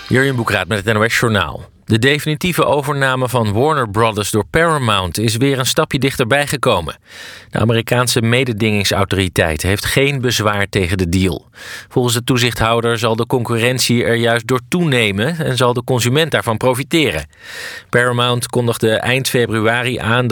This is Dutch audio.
Jurjen Boekraat met het NOS Journaal. De definitieve overname van Warner Brothers door Paramount is weer een stapje dichterbij gekomen. De Amerikaanse mededingingsautoriteit heeft geen bezwaar tegen de deal. Volgens de toezichthouder zal de concurrentie er juist door toenemen en zal de consument daarvan profiteren. Paramount kondigde eind februari aan